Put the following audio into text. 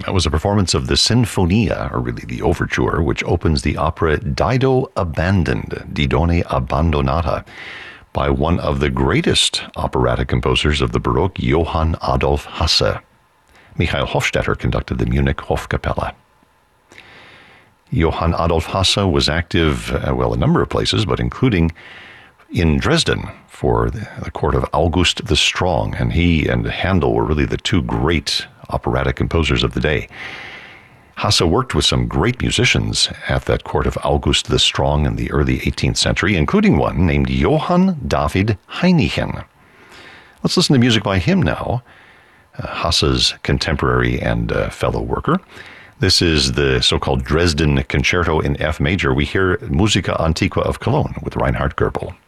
That was a performance of the Sinfonia, or really the overture, which opens the opera Dido Abandoned, Didone Abbandonata, by one of the greatest operatic composers of the Baroque, Johann Adolf Hasse. Michael Hofstetter conducted the Munich Hofkapelle. Johann Adolf Hasse was active, a number of places, but including in Dresden for the court of August the Strong, and he and Handel were really the two great operatic composers of the day. Hasse worked with some great musicians at that court of August the Strong in the early 18th century, including one named Johann David Heinichen. Let's listen to music by him now, Hasse's contemporary and fellow worker. This is the so-called Dresden Concerto in F major. We hear Musica Antiqua of Cologne with Reinhard Goebel.